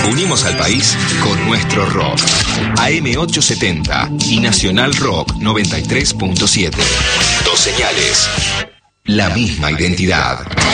Unimos al país con nuestro rock. AM870 y Nacional Rock 93.7. Dos señales. La misma identidad.